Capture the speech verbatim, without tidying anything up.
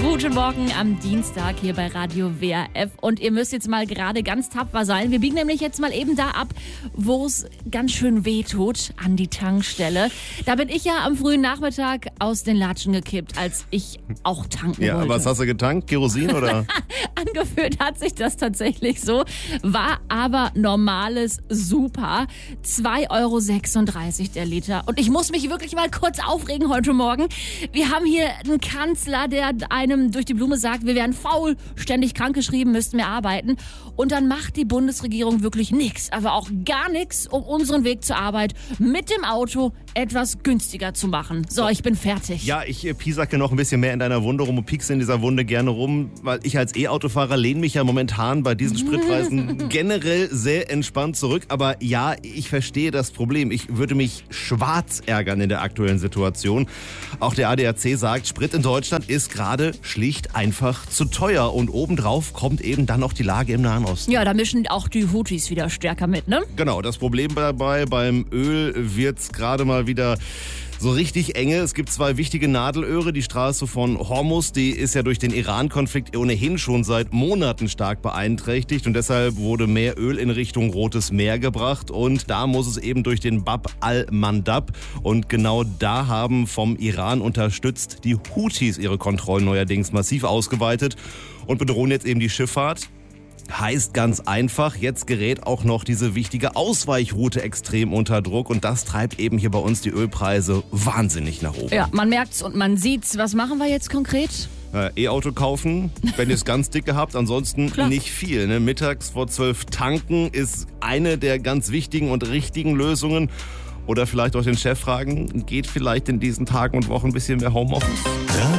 Guten Morgen am Dienstag hier bei Radio W R F. Und ihr müsst jetzt mal gerade ganz tapfer sein. Wir biegen nämlich jetzt mal eben da ab, wo es ganz schön weh tut, an die Tankstelle. Da bin ich ja am frühen Nachmittag aus den Latschen gekippt, als ich auch tanken Ja, wollte. was hast du getankt? Kerosin oder? Angefühlt hat sich das tatsächlich so, war aber normales Super. zwei Euro sechsunddreißig der Liter. Und ich muss mich wirklich mal kurz aufregen heute Morgen. Wir haben hier einen Kanzler, der einem durch die Blume sagt, wir wären faul, ständig krankgeschrieben, müssten mehr arbeiten. Und dann macht die Bundesregierung wirklich nichts, aber auch gar nichts, um unseren Weg zur Arbeit mit dem Auto etwas günstiger zu machen. So, ich bin fertig. Ja, ich äh, piesacke noch ein bisschen mehr in deiner Wunde rum und piekse in dieser Wunde gerne rum, weil ich als E-Autofahrer lehne mich ja momentan bei diesen Spritpreisen generell sehr entspannt zurück. Aber ja, ich verstehe das Problem. Ich würde mich schwarz ärgern in der aktuellen Situation. Auch der A D A C sagt, Sprit in Deutschland ist gerade schlicht einfach zu teuer. Und obendrauf kommt eben dann noch die Lage im Nahen Osten. Ja, da mischen auch die Houthis wieder stärker mit, ne? Genau, das Problem dabei, beim Öl wird's gerade mal wieder so richtig enge. Es gibt zwei wichtige Nadelöhre. Die Straße von Hormuz, die ist ja durch den Iran-Konflikt ohnehin schon seit Monaten stark beeinträchtigt. Und deshalb wurde mehr Öl in Richtung Rotes Meer gebracht. Und da muss es eben durch den Bab al-Mandab. Und genau da haben vom Iran unterstützt die Houthis ihre Kontrollen neuerdings massiv ausgeweitet und bedrohen jetzt eben die Schifffahrt. Heißt ganz einfach, jetzt gerät auch noch diese wichtige Ausweichroute extrem unter Druck und das treibt eben hier bei uns die Ölpreise wahnsinnig nach oben. Ja, man merkt's und man sieht's. Was machen wir jetzt konkret? Äh, E-Auto kaufen, wenn ihr es ganz dicke habt, ansonsten Klar. nicht viel. Ne? Mittags vor zwölf tanken ist eine der ganz wichtigen und richtigen Lösungen. Oder vielleicht auch den Chef fragen, geht vielleicht in diesen Tagen und Wochen ein bisschen mehr Homeoffice?